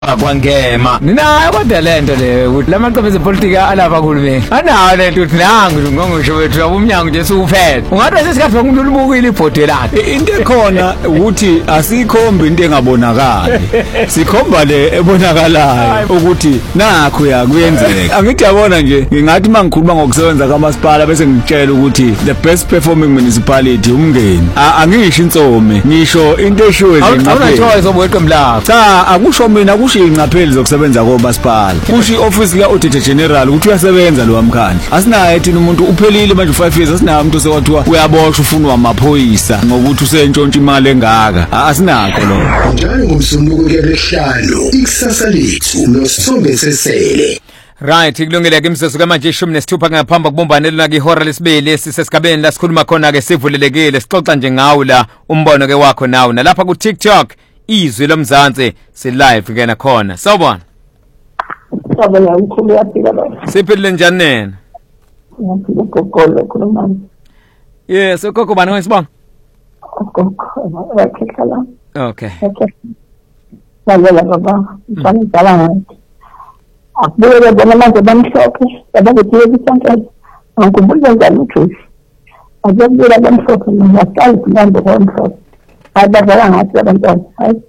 kwangema ninayo kodwa lento le ukuthi lamaqembu ezepolitika alapha kulumeni anayo lento ukuthi nangu ngongosho wethu abumnyango nje siwuphethe ungathi sesikhathi ngulubukile ibhodi lakhe into ekhona ukuthi asikhombi into engabonakali sikhomba le ebonakalayo ukuthi nakho yakuyenzeka angithi yabona nje ngingathi mangikhuluma ngokusebenza kaMasipala bese ngitshela ukuthi the best performing municipality umngeni angisho insome ngisho into eshiwe awunachoice obuqembu lakho cha akusho mina kusho ingcapheli zokusebenza koMasipala kusho ioffice ka Auditor General ukuthi uyasebenza lo wamkhandla asinaye thina umuntu uphelile manje 5 years asinaye umuntu sewathiwa uyaboshwa ufunwa amaphoyisa ngokuthi usentshontsha imali engaka asinakho lo njalo ngomsombuluko kulesihlalo ikusasa lethu noSithombe Sesele. Right kulungile ke imseso kamanje 16 ngaphambi kokubumbana lona ke ihora lesibili sisesigabeni la sikhuluma khona ke sivulelekile sixoxa nje ngawo la umbono ke wakho nawo nalapha ku TikTok izwi lomzansi si live ke nakhona sawubona sabona umkhulu yaphila la siphile njani nena yaphila kokolo khuluma yes ukoko bani wesibonga kokolo wakhala okay sabona baba sana sala akubona bona manje bamhlophe abakuthile isonke angikubona njani ukuthi akubona bamhlophe ngasali kumando kwamhlophe abazala ngathi abantwana hayi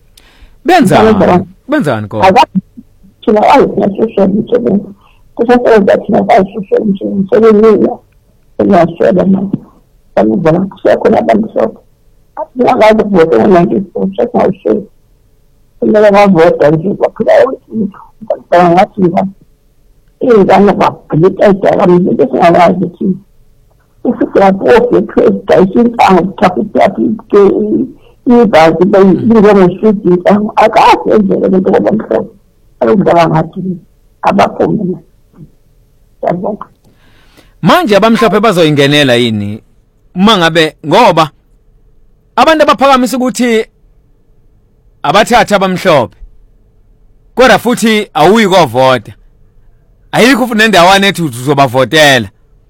benzani ko thina ayisisheshwe nje kusebenza thina ayisisheshwe nje nselelila eyashela manje bamuzala kusekhona abamhlophe akazi ukuthi ngo-94 check my shit kumele bavota nje baphila ukuthi ngathi ingane babhilita idakamizelo esingawazi thina usiyapofe kwesidayisintango traffic ke ibazi bayingomshidi akazi endlela lento kwabamhlophe alungaba ngathi abaphumile yabonga manje abamhlophe bazoyingenela yini uma ngabe ngoba abantu abaphakamisa ukuthi abathatha abamhlophe kodwa futhi awuyi kovota ayikho futhi nendawana ethi uzobavotela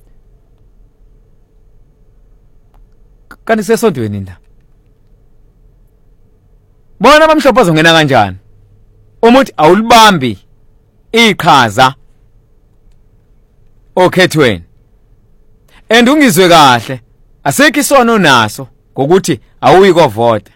kanti sesontweni nda bona abamhlophe bazongena kanjani umuthi awulibambi iqhaza okhethweni ungizwe kahle asekho isono naso ngokuthi awuyi kovota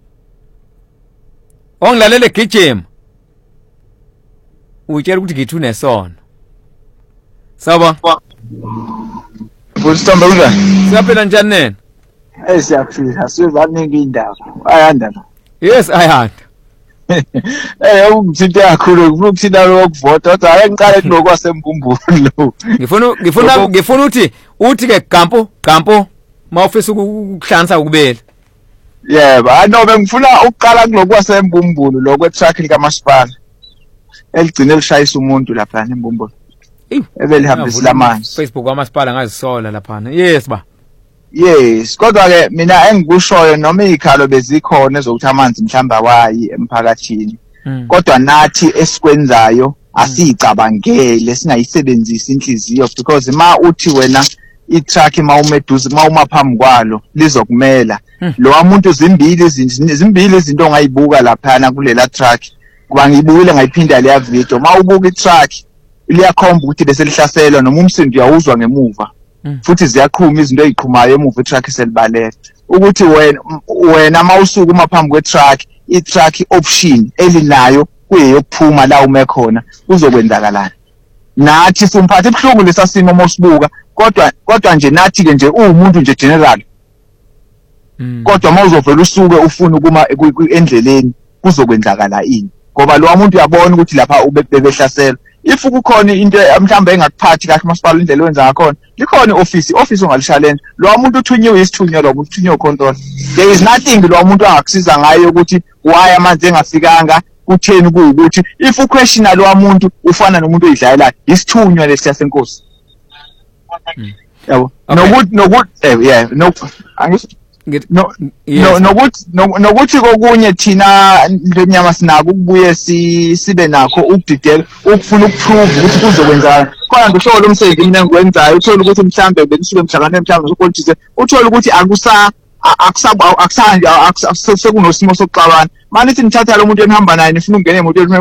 ongilalele gijima utshela ukuthi ngithi unesono saba Usithombe kunjani? siyaphila njani nena Siyaphila sivaningi indaba ayanda yes ayanda ungithinta kakhulu ukuthinta lokuvota kodwa ake ngiqale kunokwasembumbulu lo ngifuna uthi ke gampo mawufisa ukuhlanza ukubela yebo no bengifuna ukuqala kulokwasembumbulu lokwetrack likaMasipala eligcine lishayisa umuntu lapha embumbulu ebelihambisa lamanzi Facebook kwaMasipala ngazisola lapha yes ba yes kodwa ke mina engikushoyo noma izikhalo bezikhona ezokuthi amanzi mhlamba wayi emphakathini kodwa nathi esikwenzayo asicabangele singayisebenzisi inhliziyo because ma uthi wena i-truck mawumeduze mawumaphambi kwalo lizokumela lo umuntu zimbili izinto ongayibuka lapha kulela truck kuba ngiyibukile ngayiphinda leya video mawubuka i-truck liyakhomba ukuthi bese lihlaselwa noma umsindo uyawuzwa ngemuva futhi ziyaqhuma izinto eziqhumayo emuva i-truck selibalele ukuthi wena mawusuka maphambi kwe-truck i-truck option elinayo kuyeyokuphuma la ume khona uzokwenzakalana nathi simphathe ibhlungu lesasimo mosibuka kodwa nje nathi ke nje umuntu nje general kodwa mawuzovela usuke ufuna ukuma endleleni kuzokwenzakala ini ngoba lo muntu uyabona ukuthi lapha ubebehlaselwa if kukhona into mhlawumbe engakuphathi kahle Masipala indlela owenza ngakhona likhona office ongalishalenje lo muntu uthunyiwe isithunywa lo muntu uthunyiwe control there is nothing lo muntu angakusiza ngayo ukuthi why amanzi engafikanga kutheni ukuthi if uquestion lo muntu ufana nomuntu oyidlayela isithunywa lesiya senkosi yabo nokuthi yeah no nokuthi kokunye thina lenyama sinako ukubuye sibe nakho ukudidela ukufuna ukuprove ukuthi kuzokwenza khona ngisho lo msebenzi mina ngikwenzayo uthola ukuthi mhlambe benisuke mhlangane mhlawumbe sopolitise uthola ukuthi akusanje sekunosimo sokuxabana manje nithi nithatha lo muntu enihamba naye nifuna ukungena emotweni